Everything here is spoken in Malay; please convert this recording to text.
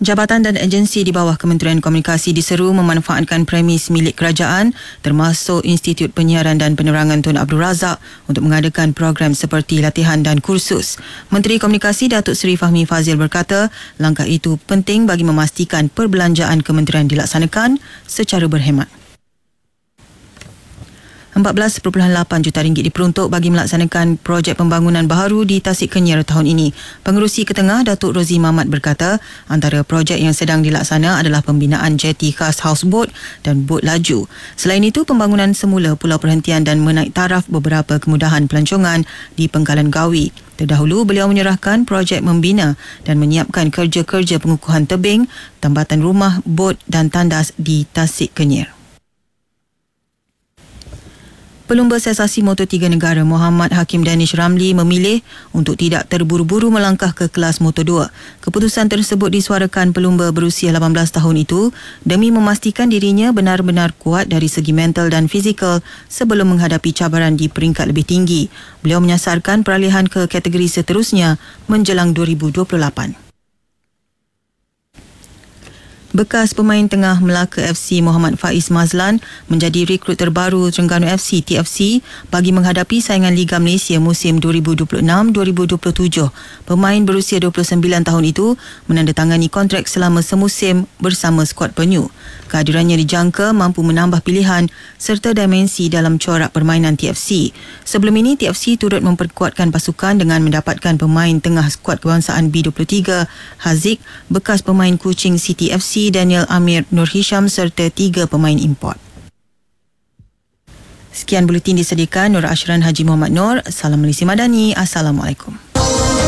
Jabatan dan agensi di bawah Kementerian Komunikasi diseru memanfaatkan premis milik kerajaan termasuk Institut Penyiaran dan Penerangan Tun Abdul Razak untuk mengadakan program seperti latihan dan kursus. Menteri Komunikasi Datuk Seri Fahmi Fadzil berkata, langkah itu penting bagi memastikan perbelanjaan kementerian dilaksanakan secara berhemat. RM14.8 juta diperuntuk bagi melaksanakan projek pembangunan baharu di Tasik Kenyir tahun ini. Pengerusi Ketengah Datuk Rozi Mamat berkata, antara projek yang sedang dilaksana adalah pembinaan jeti khas houseboat dan bot laju. Selain itu, pembangunan semula pulau perhentian dan menaik taraf beberapa kemudahan pelancongan di Pengkalan Gawi. Terdahulu, beliau menyerahkan projek membina dan menyiapkan kerja-kerja pengukuhan tebing, tambatan rumah, bot dan tandas di Tasik Kenyir. Pelumba sensasi Moto3 negara Muhammad Hakim Danish Ramli memilih untuk tidak terburu-buru melangkah ke kelas Moto2. Keputusan tersebut disuarakan pelumba berusia 18 tahun itu demi memastikan dirinya benar-benar kuat dari segi mental dan fizikal sebelum menghadapi cabaran di peringkat lebih tinggi. Beliau menyasarkan peralihan ke kategori seterusnya menjelang 2028. Bekas pemain tengah Melaka FC Muhammad Faiz Mazlan menjadi rekrut terbaru Terengganu FC TFC bagi menghadapi saingan Liga Malaysia musim 2026-2027. Pemain berusia 29 tahun itu menandatangani kontrak selama semusim bersama skuad penyu. Kehadirannya dijangka mampu menambah pilihan serta dimensi dalam corak permainan TFC. Sebelum ini, TFC turut memperkuatkan pasukan dengan mendapatkan pemain tengah skuad kebangsaan B23 Haziq, bekas pemain Kuching City FC Daniel Amir Nur Hisham serta 3 pemain import. Sekian buletin disediakan Nur Ashran Haji Muhammad Nur. Salam Malaysia Madani. Assalamualaikum.